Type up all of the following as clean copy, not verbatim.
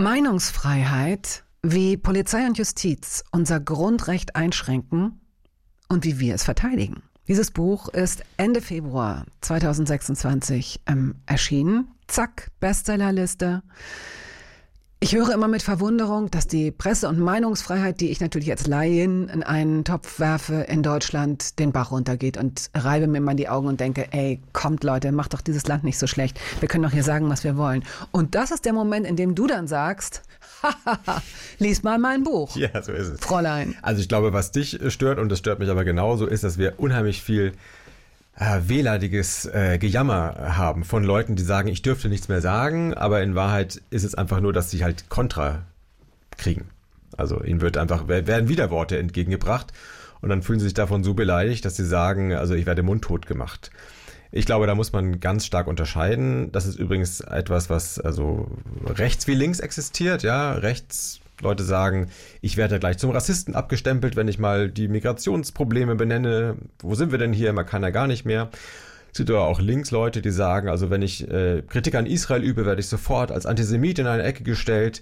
Meinungsfreiheit, wie Polizei und Justiz unser Grundrecht einschränken und wie wir es verteidigen. Dieses Buch ist Ende Februar 2026 erschienen. Zack, Bestsellerliste. Ich höre immer mit Verwunderung, dass die Presse- und Meinungsfreiheit, die ich natürlich als Laien in einen Topf werfe, in Deutschland den Bach runtergeht, und reibe mir mal die Augen und denke, ey, kommt Leute, macht doch dieses Land nicht so schlecht. Wir können doch hier sagen, was wir wollen. Und das ist der Moment, in dem du dann sagst, lies mal mein Buch. Ja, so ist es. Fräulein. Also ich glaube, was dich stört, und das stört mich aber genauso, ist, dass wir unheimlich viel wehleidiges Gejammer haben von Leuten, die sagen, ich dürfte nichts mehr sagen, aber in Wahrheit ist es einfach nur, dass sie halt Kontra kriegen. Also ihnen werden Widerworte entgegengebracht und dann fühlen sie sich davon so beleidigt, dass sie sagen, also ich werde mundtot gemacht. Ich glaube, da muss man ganz stark unterscheiden. Das ist übrigens etwas, was also rechts wie links existiert. Ja, rechts Leute sagen, ich werde gleich zum Rassisten abgestempelt, wenn ich mal die Migrationsprobleme benenne. Wo sind wir denn hier? Man kann ja gar nicht mehr. Es gibt aber auch links Leute, die sagen, also wenn ich Kritik an Israel übe, werde ich sofort als Antisemit in eine Ecke gestellt.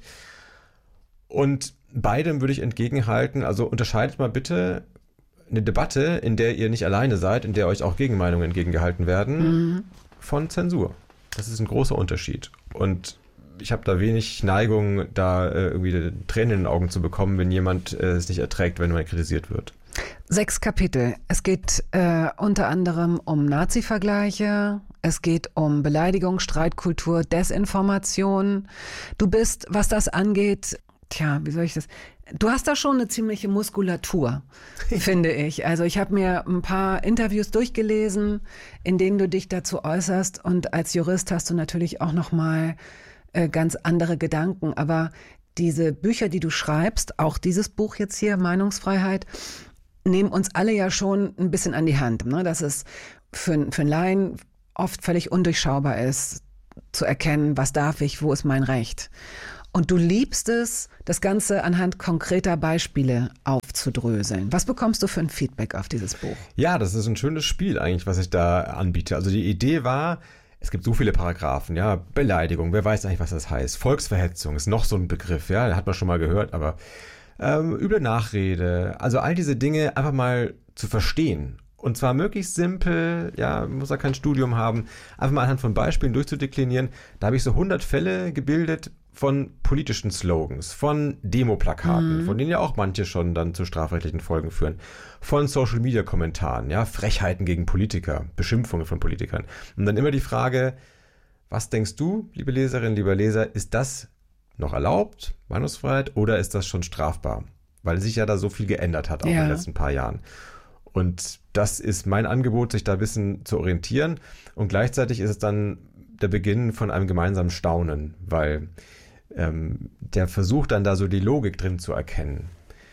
Und beidem würde ich entgegenhalten, also unterscheidet mal bitte eine Debatte, in der ihr nicht alleine seid, in der euch auch Gegenmeinungen entgegengehalten werden, von Zensur. Das ist ein großer Unterschied. Und ich habe da wenig Neigung, da irgendwie Tränen in den Augen zu bekommen, wenn jemand es nicht erträgt, wenn man kritisiert wird. 6 Kapitel. Es geht unter anderem um Nazi-Vergleiche, es geht um Beleidigung, Streitkultur, Desinformation. Du bist, was das angeht, wie soll ich das? Du hast da schon eine ziemliche Muskulatur, finde ich. Also ich habe mir ein paar Interviews durchgelesen, in denen du dich dazu äußerst, und als Jurist hast du natürlich auch noch mal ganz andere Gedanken. Aber diese Bücher, die du schreibst, auch dieses Buch jetzt hier, Meinungsfreiheit, nehmen uns alle ja schon ein bisschen an die Hand, ne? Dass es für einen Laien oft völlig undurchschaubar ist, zu erkennen, was darf ich, wo ist mein Recht. Und du liebst es, das Ganze anhand konkreter Beispiele aufzudröseln. Was bekommst du für ein Feedback auf dieses Buch? Ja, das ist ein schönes Spiel eigentlich, was ich da anbiete. Also die Idee war, es gibt so viele Paragraphen, ja, Beleidigung, wer weiß eigentlich, was das heißt. Volksverhetzung ist noch so ein Begriff, ja, den hat man schon mal gehört, aber üble Nachrede, also all diese Dinge einfach mal zu verstehen. Und zwar möglichst simpel, ja, muss ja kein Studium haben, einfach mal anhand von Beispielen durchzudeklinieren. Da habe ich so 100 Fälle gebildet von politischen Slogans, von Demoplakaten, von denen ja auch manche schon dann zu strafrechtlichen Folgen führen, von Social-Media-Kommentaren, ja, Frechheiten gegen Politiker, Beschimpfungen von Politikern. Und dann immer die Frage, was denkst du, liebe Leserin, lieber Leser, ist das noch erlaubt, Meinungsfreiheit, oder ist das schon strafbar? Weil sich ja da so viel geändert hat, auch in den letzten paar Jahren. Und das ist mein Angebot, sich da ein bisschen zu orientieren. Und gleichzeitig ist es dann der Beginn von einem gemeinsamen Staunen, weil der Versuch dann da so die Logik drin zu erkennen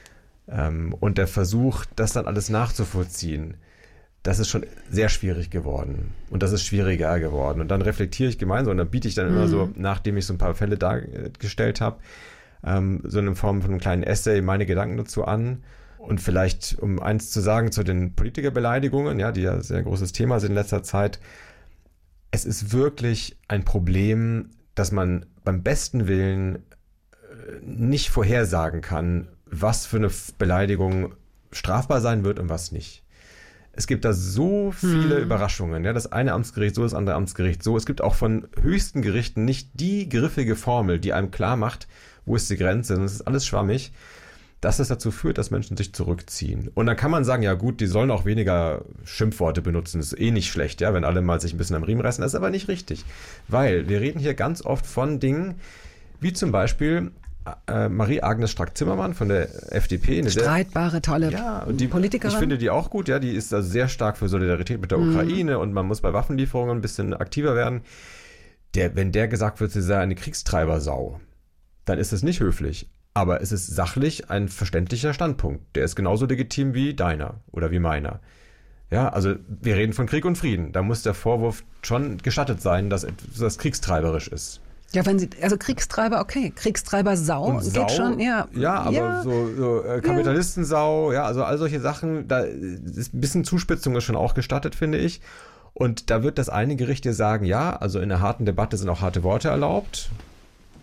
und der Versuch, das dann alles nachzuvollziehen, das ist schon sehr schwierig geworden und das ist schwieriger geworden. Und dann reflektiere ich gemeinsam und dann biete ich dann immer so, nachdem ich so ein paar Fälle dargestellt habe, so in Form von einem kleinen Essay meine Gedanken dazu an. Und vielleicht, um eins zu sagen zu den Politikerbeleidigungen, ja, die ja ein sehr großes Thema sind in letzter Zeit, es ist wirklich ein Problem, dass man beim besten Willen nicht vorhersagen kann, was für eine Beleidigung strafbar sein wird und was nicht. Es gibt da so viele Überraschungen. Ja, das eine Amtsgericht so, das andere Amtsgericht so. Es gibt auch von höchsten Gerichten nicht die griffige Formel, die einem klar macht, wo ist die Grenze. Und es ist alles schwammig, dass es dazu führt, dass Menschen sich zurückziehen. Und dann kann man sagen, ja gut, die sollen auch weniger Schimpfworte benutzen. Das ist eh nicht schlecht, ja, wenn alle mal sich ein bisschen am Riemen reißen. Das ist aber nicht richtig. Weil wir reden hier ganz oft von Dingen, wie zum Beispiel Marie-Agnes Strack-Zimmermann von der FDP. Eine streitbare, tolle Politikerin. Ich finde die auch gut, ja, die ist also sehr stark für Solidarität mit der Ukraine und man muss bei Waffenlieferungen ein bisschen aktiver werden. Wenn der gesagt wird, sie sei eine Kriegstreibersau, dann ist es nicht höflich. Aber es ist sachlich ein verständlicher Standpunkt. Der ist genauso legitim wie deiner oder wie meiner. Ja, also wir reden von Krieg und Frieden. Da muss der Vorwurf schon gestattet sein, dass das kriegstreiberisch ist. Ja, also Kriegstreiber, okay. Kriegstreiber-Sau geht schon, ja. Ja, aber so Kapitalistensau, ja, also all solche Sachen, da ist ein bisschen Zuspitzung ist schon auch gestattet, finde ich. Und da wird das eine Gericht dir sagen, ja, also in einer harten Debatte sind auch harte Worte erlaubt.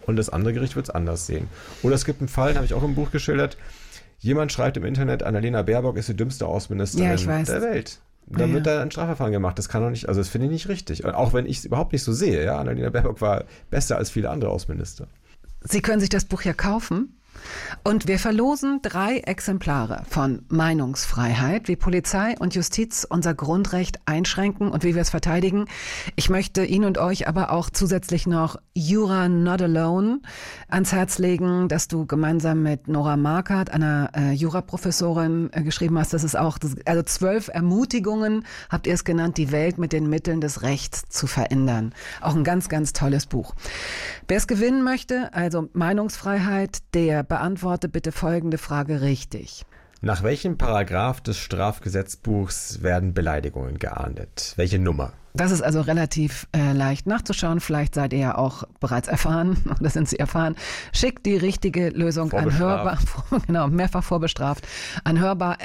und das andere Gericht wird es anders sehen. Oder es gibt einen Fall, den habe ich auch im Buch geschildert, jemand schreibt im Internet, Annalena Baerbock ist die dümmste Außenministerin der Welt. Dann wird da ein Strafverfahren gemacht. Das kann doch nicht, also das finde ich nicht richtig. Und auch wenn ich es überhaupt nicht so sehe, ja, Annalena Baerbock war besser als viele andere Außenminister. Sie können sich das Buch ja kaufen. Und wir verlosen 3 Exemplare von Meinungsfreiheit, wie Polizei und Justiz unser Grundrecht einschränken und wie wir es verteidigen. Ich möchte Ihnen und euch aber auch zusätzlich noch Jura Not Alone ans Herz legen, dass du gemeinsam mit Nora Markert, einer Juraprofessorin, geschrieben hast. Das ist auch, also 12 Ermutigungen, habt ihr es genannt, die Welt mit den Mitteln des Rechts zu verändern. Auch ein ganz, ganz tolles Buch. Wer es gewinnen möchte, also Meinungsfreiheit, der beantworte bitte folgende Frage richtig. Nach welchem Paragraph des Strafgesetzbuchs werden Beleidigungen geahndet? Welche Nummer? Das ist also relativ leicht nachzuschauen. Vielleicht seid ihr ja auch bereits erfahren oder sind Sie erfahren. Schickt die richtige Lösung an hörbar, genau, mehrfach vorbestraft, an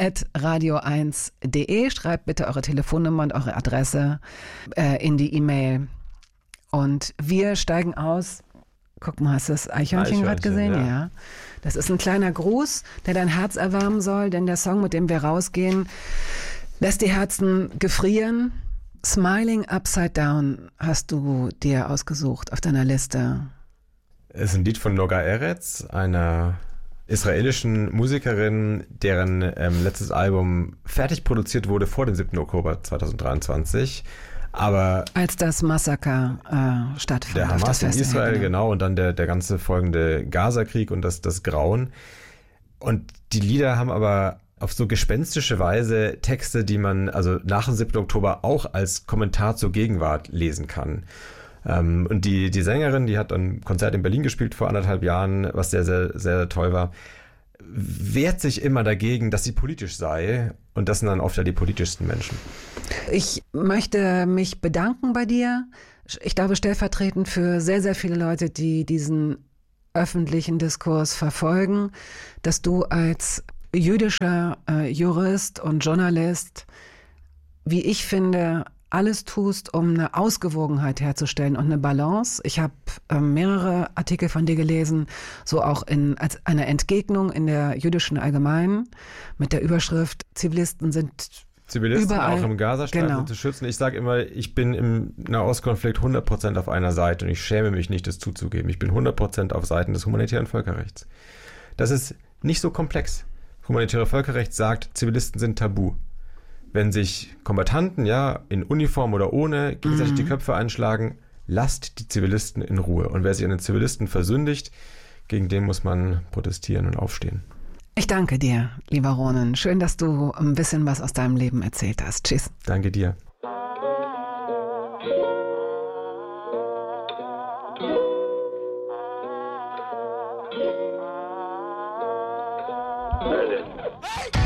hörbar@radio1.de. Schreibt bitte eure Telefonnummer und eure Adresse in die E-Mail. Und wir steigen aus. Guck mal, hast du das Eichhörnchen gerade gesehen? Ja. Das ist ein kleiner Gruß, der dein Herz erwärmen soll, denn der Song, mit dem wir rausgehen, lässt die Herzen gefrieren. Smiling Upside Down hast du dir ausgesucht auf deiner Liste. Es ist ein Lied von Noga Eretz, einer israelischen Musikerin, deren letztes Album fertig produziert wurde vor dem 7. Oktober 2023. Aber als das Massaker stattfand. Der Hamas in Israel, genau, und dann der ganze folgende Gaza-Krieg und das Grauen. Und die Lieder haben aber auf so gespenstische Weise Texte, die man also nach dem 7. Oktober auch als Kommentar zur Gegenwart lesen kann. Und die Sängerin, die hat ein Konzert in Berlin gespielt vor 1,5 Jahren, was sehr, sehr, sehr toll war, wehrt sich immer dagegen, dass sie politisch sei. Und das sind dann oft ja die politischsten Menschen. Ich möchte mich bedanken bei dir. Ich glaube, stellvertretend für sehr, sehr viele Leute, die diesen öffentlichen Diskurs verfolgen, dass du als jüdischer Jurist und Journalist, wie ich finde, alles tust, um eine Ausgewogenheit herzustellen und eine Balance. Ich habe mehrere Artikel von dir gelesen, so auch als eine Entgegnung in der jüdischen Allgemeinen mit der Überschrift Zivilisten überall, auch im Gazastreifen zu schützen. Ich sage immer, ich bin im Nahostkonflikt 100% auf einer Seite und ich schäme mich nicht, das zuzugeben. Ich bin 100% auf Seiten des humanitären Völkerrechts. Das ist nicht so komplex. Humanitäre Völkerrecht sagt, Zivilisten sind tabu. Wenn sich Kombattanten, ja, in Uniform oder ohne, gegenseitig die Köpfe einschlagen, lasst die Zivilisten in Ruhe. Und wer sich an den Zivilisten versündigt, gegen den muss man protestieren und aufstehen. Ich danke dir, lieber Ronen. Schön, dass du ein bisschen was aus deinem Leben erzählt hast. Tschüss. Danke dir.